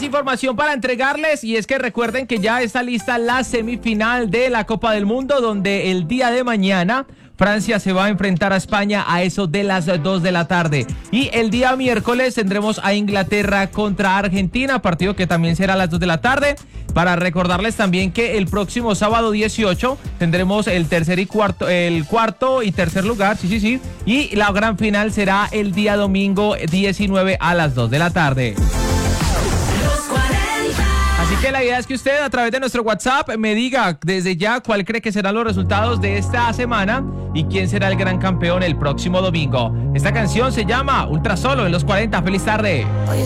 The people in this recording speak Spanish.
información para entregarles y es que recuerden que ya está lista la semifinal de la Copa del Mundo, donde el día de mañana Francia se va a enfrentar a España a eso de las 2 de la tarde. Y el día miércoles tendremos a Inglaterra contra Argentina, partido que también será a las 2 de la tarde. Para recordarles también que el próximo sábado 18 tendremos el cuarto y tercer lugar, sí. Y la gran final será el día domingo 19 a las 2 de la tarde. Así que la idea es que usted a través de nuestro WhatsApp me diga desde ya cuál cree que serán los resultados de esta semana y quién será el gran campeón el próximo domingo. Esta canción se llama Ultra Solo en los 40. ¡Feliz tarde!